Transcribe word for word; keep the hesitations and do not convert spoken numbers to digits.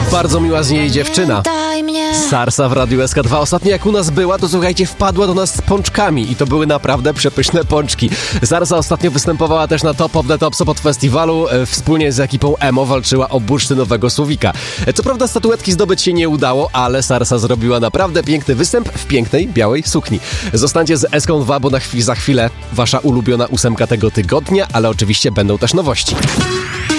Bardzo miła z niej dziewczyna. Sarsa w Radiu S K dwa. Ostatnio jak u nas była, to słuchajcie, wpadła do nas z pączkami i to były naprawdę przepyszne pączki. Sarsa ostatnio występowała też na Top of the Top Sopot Festiwalu. Wspólnie z ekipą Emo walczyła o bursztynowego słowika. Co prawda statuetki zdobyć się nie udało, ale Sarsa zrobiła naprawdę piękny występ w pięknej, białej sukni. Zostańcie z S K dwa, bo na chwil, za chwilę wasza ulubiona ósemka tego tygodnia, ale oczywiście będą też nowości.